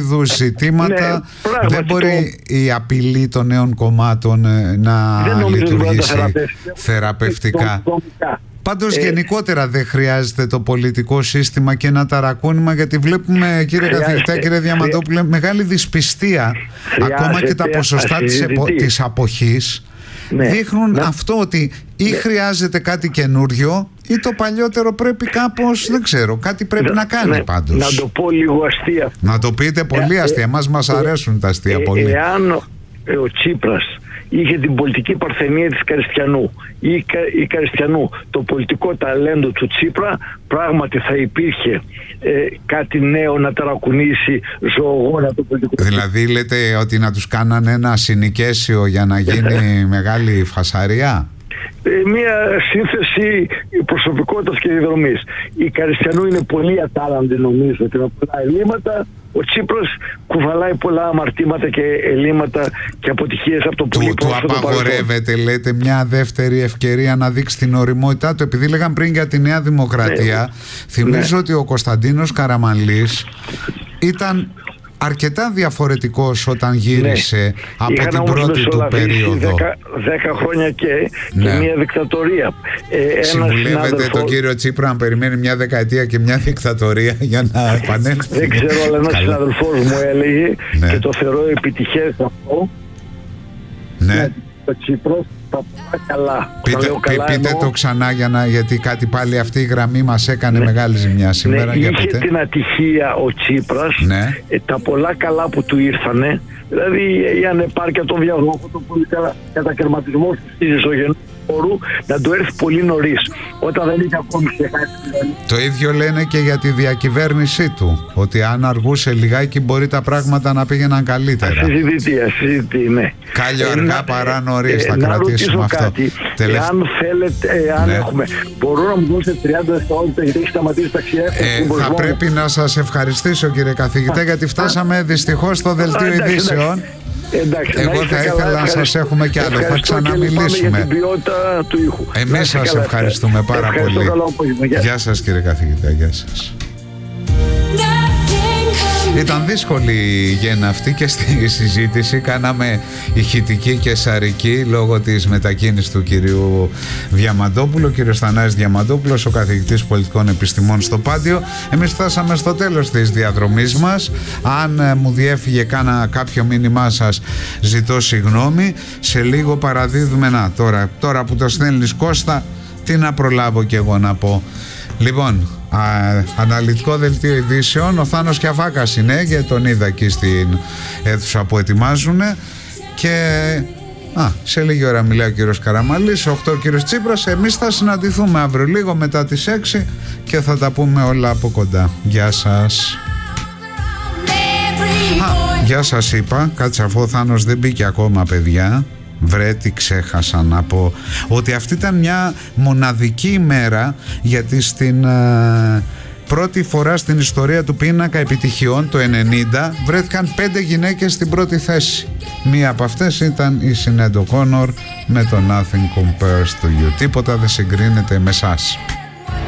είδους ζητήματα δεν μπορεί η απειλή των νέων κομμάτων να λειτουργήσει θεραπευτικά. Πάντως γενικότερα δεν χρειάζεται το πολιτικό σύστημα και ένα ταρακούνημα, γιατί βλέπουμε, κύριε καθηγητά, κύριε Διαμαντόπουλε, μεγάλη δυσπιστία. Ακόμα και τα ποσοστά της αποχής δείχνουν αυτό, ότι ή χρειάζεται κάτι καινούριο ή το παλιότερο πρέπει κάπως, δεν ξέρω, κάτι πρέπει να κάνει πάντως. Να το πω λίγο αστεία. Να το πείτε πολύ αστεία, μας αρέσουν τα αστεία πολύ. Εάν ο Τσίπρας είχε την πολιτική παρθενία της Καριστιανού ή Καριστιανού το πολιτικό ταλέντο του Τσίπρα, πράγματι θα υπήρχε κάτι νέο να ταρακουνήσει ζωογόνα το πολιτικό. Δηλαδή λέτε ότι να τους κάνανε ένα συνοικέσιο για να γίνει μεγάλη φασαρία? Μία σύνθεση προσωπικότητας και διδρομής. Η Καριστιανού είναι πολύ ατάλλαντη, νομίζω, και με πολλά ελλείμματα. Ο Τσίπρας κουβαλάει πολλά αμαρτήματα και ελλείμματα και αποτυχίες από το πολύ πρόσφατο παρελθόν. Του απαγορεύεται, λέτε, μια δεύτερη ευκαιρία να δείξει την οριμότητά του? Επειδή λέγαμε πριν για τη Νέα Δημοκρατία, θυμίζω ότι ο Κωνσταντίνος Καραμανλής ήταν αρκετά διαφορετικός όταν γύρισε από την πρώτη του περίοδο. 10 χρόνια και μια δικτατορία. Συμβουλεύετε τον κύριο Τσίπρα να περιμένει μια δεκαετία και μια δικτατορία για να επανέλθει? Δεν ξέρω, αλλά ένας συναδελφός μου έλεγε και το θεωρώ επιτυχές αυτό. Το Τσίπρος τα καλά. Πείτε το ξανά, γιατί κάτι πάλι αυτή η γραμμή μας έκανε μεγάλη ζημιά σήμερα. Είχε την ατυχία ο Τσίπρας, τα πολλά καλά που του ήρθανε, δηλαδή η ανεπάρκεια των διαδόχων, τον κατακαιρματισμό της ισογενούς χώρου, να του έρθει πολύ νωρίς, όταν δεν είχε ακόμη ξεχάσει. Το ίδιο λένε και για τη διακυβέρνησή του, ότι αν αργούσε λιγάκι μπορεί τα πράγματα να πήγαιναν καλύτερα. Ασυζητητή, ναι. Κάλλιο αργά παρά νωρίς, θα κρατήσουμε αυτό. Κάτι. Εάν θέλετε, εάν έχουμε, μπορώ να μου δώσετε 30 δευτερόλεπτα, γιατί έχει σταματήσει τα ταξιδιάρια. Θα πρέπει να σας ευχαριστήσω, κύριε καθηγητά, γιατί φτάσαμε δυστυχώς στο δελτίο ειδήσεων. Εγώ θα ήθελα να σας έχουμε κι άλλο. Θα ξαναμιλήσουμε. Εμείς σας ευχαριστούμε πάρα πολύ. Γεια σας, κύριε καθηγητά, γεια σας. Ήταν δύσκολη η γέννα αυτή και στη συζήτηση κάναμε ηχητική και σαρική λόγω της μετακίνησης του κυρίου Διαμαντόπουλου. Ο κύριος Θανάσης Διαμαντόπουλος, ο καθηγητής πολιτικών επιστημών στο Πάντιο. Εμείς φτάσαμε στο τέλος της διαδρομής μας. Αν μου διέφυγε κάποιο μήνυμά σας, ζητώ συγγνώμη. Σε λίγο παραδίδουμε, τώρα που το στέλνεις Κώστα, τι να προλάβω κι εγώ να πω. Λοιπόν, αναλυτικό δελτίο ειδήσεων. Ο Θάνος Κιαφάκας είναι, και τον είδα εκεί στην αίθουσα που ετοιμάζουν. Και σε λίγη ώρα μιλάει ο κύριος Καραμανλής, 8 ο κύριος Τσίπρας. Εμείς θα συναντηθούμε αύριο λίγο μετά τις 6 και θα τα πούμε όλα από κοντά. Γεια σας. Γεια σας είπα, κάτσε, αφού ο Θάνος δεν μπήκε ακόμα, παιδιά. Βρε, τι ξέχασα να πω, ότι αυτή ήταν μια μοναδική ημέρα, γιατί στην πρώτη φορά στην ιστορία του πίνακα επιτυχιών το 90 βρέθηκαν 5 γυναίκες στην πρώτη θέση. Μία από αυτές ήταν η Σινέντ Οκόνορ με το Nothing Compares to You. Τίποτα δεν συγκρίνεται με εσάς.